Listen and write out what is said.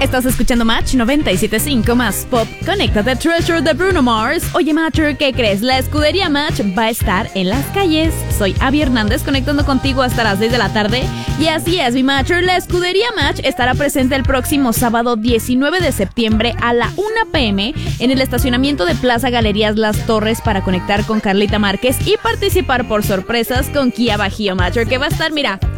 Estás escuchando Match 97.5 más Pop. Conéctate, Treasure de Bruno Mars. Oye, Matcher, ¿qué crees? La escudería Match va a estar en las calles. Soy Abby Hernández, conectando contigo hasta las 6 de la tarde. Y así es, mi Matcher, la escudería Match estará presente el próximo sábado 19 de septiembre a la 1 p.m. en el estacionamiento de Plaza Galerías Las Torres para conectar con Carlita Márquez y participar por sorpresas con Kia Bajío, Matcher, que va a estar, mira,